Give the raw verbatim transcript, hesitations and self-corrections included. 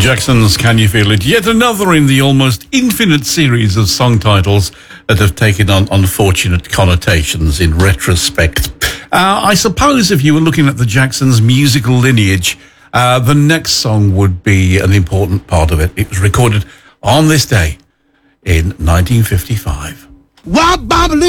Jackson's Can You Feel It? Yet another in the almost infinite series of song titles that have taken on unfortunate connotations in retrospect. Uh, I suppose if you were looking at the Jacksons' musical lineage, uh, the next song would be an important part of it. It was recorded on this day in nineteen fifty-five.